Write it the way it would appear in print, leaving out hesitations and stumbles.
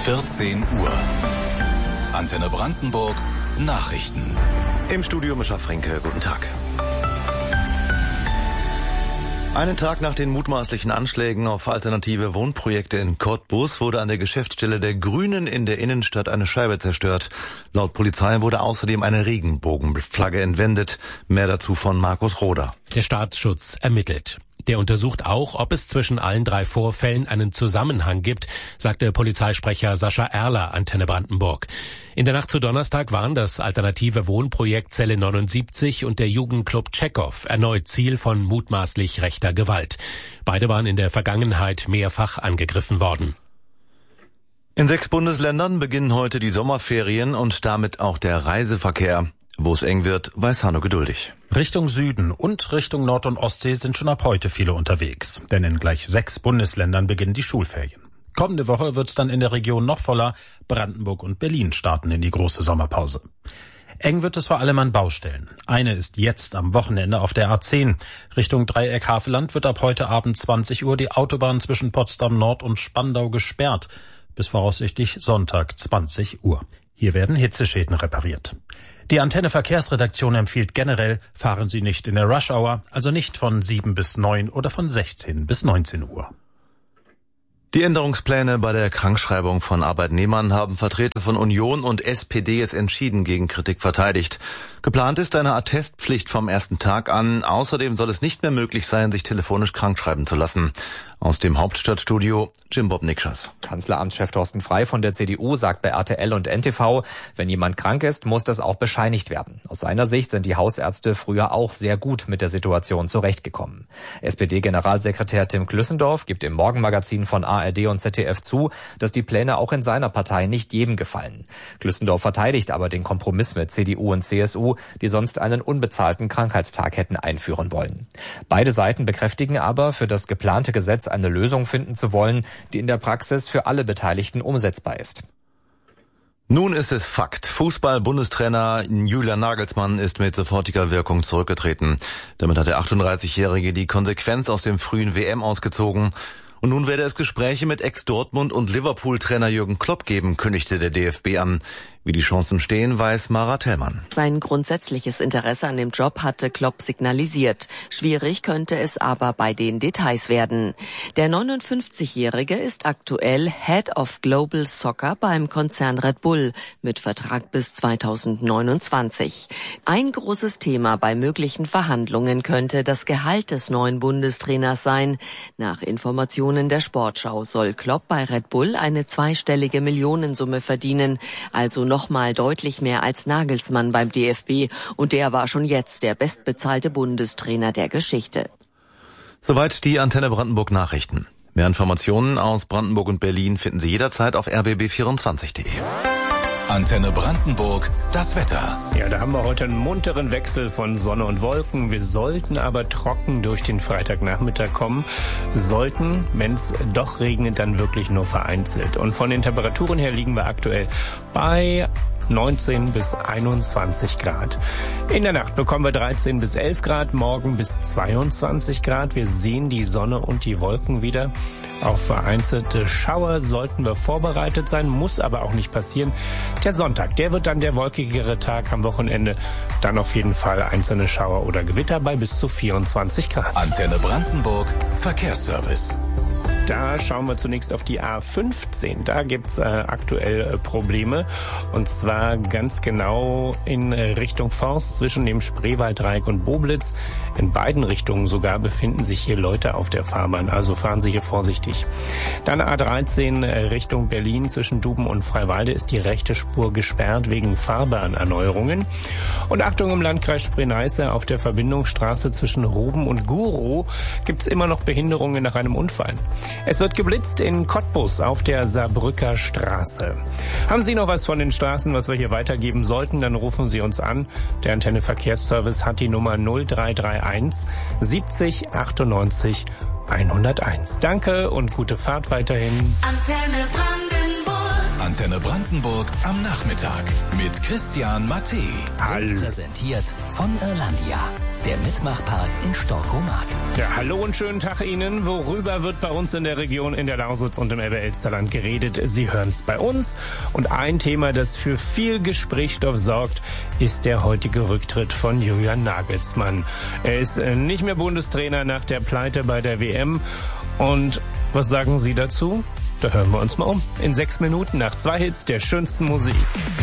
14 Uhr. Antenne Brandenburg, Nachrichten. Im Studio Mischa Fränke, guten Tag. Einen Tag nach den mutmaßlichen Anschlägen auf alternative Wohnprojekte in Cottbus wurde an der Geschäftsstelle der Grünen in der Innenstadt eine Scheibe zerstört. Laut Polizei wurde außerdem eine Regenbogenflagge entwendet. Mehr dazu von Markus Roder. Der Staatsschutz ermittelt. Der untersucht auch, ob es zwischen allen 3 Vorfällen einen Zusammenhang gibt, sagte Polizeisprecher Sascha Erler, Antenne Brandenburg. In der Nacht zu Donnerstag waren das alternative Wohnprojekt Zelle 79 und der Jugendclub Tschechow erneut Ziel von mutmaßlich rechter Gewalt. Beide waren in der Vergangenheit mehrfach angegriffen worden. In 6 Bundesländern beginnen heute die Sommerferien und damit auch der Reiseverkehr. Wo es eng wird, weiß Hanno geduldig. Richtung Süden und Richtung Nord- und Ostsee sind schon ab heute viele unterwegs. Denn in gleich 6 Bundesländern beginnen die Schulferien. Kommende Woche wird's dann in der Region noch voller. Brandenburg und Berlin starten in die große Sommerpause. Eng wird es vor allem an Baustellen. Eine ist jetzt am Wochenende auf der A10. Richtung Dreieck Havelland wird ab heute Abend 20 Uhr die Autobahn zwischen Potsdam Nord und Spandau gesperrt. Bis voraussichtlich Sonntag 20 Uhr. Hier werden Hitzeschäden repariert. Die Antenne Verkehrsredaktion empfiehlt generell, fahren Sie nicht in der Rush-Hour, also nicht von 7 bis 9 oder von 16 bis 19 Uhr. Die Änderungspläne bei der Krankschreibung von Arbeitnehmern haben Vertreter von Union und SPD es entschieden gegen Kritik verteidigt. Geplant ist eine Attestpflicht vom ersten Tag an. Außerdem soll es nicht mehr möglich sein, sich telefonisch krankschreiben zu lassen. Aus dem Hauptstadtstudio Jim Bob Nikschas. Kanzleramtschef Thorsten Frey von der CDU sagt bei RTL und NTV, wenn jemand krank ist, muss das auch bescheinigt werden. Aus seiner Sicht sind die Hausärzte früher auch sehr gut mit der Situation zurechtgekommen. SPD-Generalsekretär Tim Klüssendorf gibt im Morgenmagazin von ARD und ZDF zu, dass die Pläne auch in seiner Partei nicht jedem gefallen. Klüssendorf verteidigt aber den Kompromiss mit CDU und CSU, die sonst einen unbezahlten Krankheitstag hätten einführen wollen. Beide Seiten bekräftigen aber, für das geplante Gesetz eine Lösung finden zu wollen, die in der Praxis für alle Beteiligten umsetzbar ist. Nun ist es Fakt. Fußball-Bundestrainer Julian Nagelsmann ist mit sofortiger Wirkung zurückgetreten. Damit hat der 38-Jährige die Konsequenz aus dem frühen WM ausgezogen. Und nun werde es Gespräche mit Ex-Dortmund- und Liverpool-Trainer Jürgen Klopp geben, kündigte der DFB an. Wie die Chancen stehen, weiß Mara Tellmann. Sein grundsätzliches Interesse an dem Job hatte Klopp signalisiert. Schwierig könnte es aber bei den Details werden. Der 59-Jährige ist aktuell Head of Global Soccer beim Konzern Red Bull mit Vertrag bis 2029. Ein großes Thema bei möglichen Verhandlungen könnte das Gehalt des neuen Bundestrainers sein. Nach Informationen der Sportschau soll Klopp bei Red Bull eine zweistellige Millionensumme verdienen, also nochmal deutlich mehr als Nagelsmann beim DFB, und der war schon jetzt der bestbezahlte Bundestrainer der Geschichte. Soweit die Antenne Brandenburg Nachrichten. Mehr Informationen aus Brandenburg und Berlin finden Sie jederzeit auf rbb24.de. Antenne Brandenburg, das Wetter. Ja, da haben wir heute einen munteren Wechsel von Sonne und Wolken. Wir sollten aber trocken durch den Freitagnachmittag kommen. Sollten, wenn es doch regnet, dann wirklich nur vereinzelt. Und von den Temperaturen her liegen wir aktuell bei 19 bis 21 Grad. In der Nacht bekommen wir 13 bis 11 Grad, morgen bis 22 Grad. Wir sehen die Sonne und die Wolken wieder. Auf vereinzelte Schauer sollten wir vorbereitet sein, muss aber auch nicht passieren. Der Sonntag, der wird dann der wolkigere Tag am Wochenende. Dann auf jeden Fall einzelne Schauer oder Gewitter bei bis zu 24 Grad. Antenne Brandenburg, Verkehrsservice. Da schauen wir zunächst auf die A15. Da gibt's aktuell Probleme. Und zwar ganz genau in Richtung Forst zwischen dem Spreewalddreieck und Boblitz. In beiden Richtungen sogar befinden sich hier Leute auf der Fahrbahn. Also fahren Sie hier vorsichtig. Dann A13 Richtung Berlin zwischen Duben und Freiwalde ist die rechte Spur gesperrt wegen Fahrbahnerneuerungen. Und Achtung im Landkreis Spree-Neiße auf der Verbindungsstraße zwischen Ruben und Gurow gibt's immer noch Behinderungen nach einem Unfall. Es wird geblitzt in Cottbus auf der Saarbrücker Straße. Haben Sie noch was von den Straßen, was wir hier weitergeben sollten, dann rufen Sie uns an. Der Antenne Verkehrsservice hat die Nummer 0331 70 98 101. Danke und gute Fahrt weiterhin. Antenne Brandenburg. Antenne Brandenburg am Nachmittag mit Christian Matthä. Hallo. Präsentiert von Irlandia, der Mitmachpark in Storkomark. Ja, hallo und schönen Tag Ihnen. Worüber wird bei uns in der Region, in der Lausitz und im Elbe-Elsterland geredet? Sie hören es bei uns. Und ein Thema, das für viel Gesprächsstoff sorgt, ist der heutige Rücktritt von Julian Nagelsmann. Er ist nicht mehr Bundestrainer nach der Pleite bei der WM. Und was sagen Sie dazu? Da hören wir uns mal um. In 6 Minuten nach 2 Hits der schönsten Musik.